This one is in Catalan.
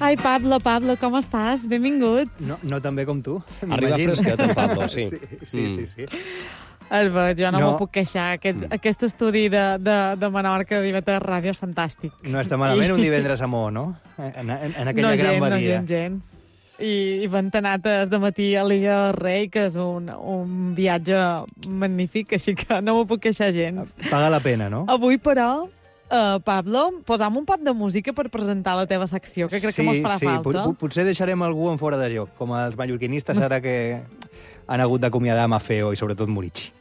Ai, Pablo, com estàs? Benvingut. No tan bé com tu, Arriba fresquet, en Pablo, sí. Sí. Albert, jo no No. m'ho puc queixar. Aquest estudi de Menorca de TV3 Ràdio és fantàstic. No està malament un divendres a Mo, no? En aquella gran badia. No gens. I ben anat de matí a l'Illa del Rei, que és un viatge magnífic, així que no m'ho puc queixar gens. Paga la pena, no? Avui, però, Pablo, posam un pot de música per presentar la teva secció, que crec que mos farà falta. Potser deixarem algú en fora de joc, com els mallorquinistes ara que han hagut d'acomiadar Mafeo i sobretot Murici.